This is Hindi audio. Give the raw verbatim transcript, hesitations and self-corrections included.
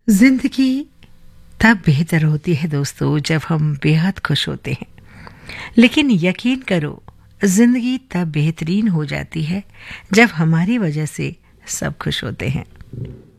जिंदगी तब बेहतर होती है दोस्तों जब हम बेहद खुश होते हैं, लेकिन यकीन करो जिंदगी तब बेहतरीन हो जाती है जब हमारी वजह से सब खुश होते हैं।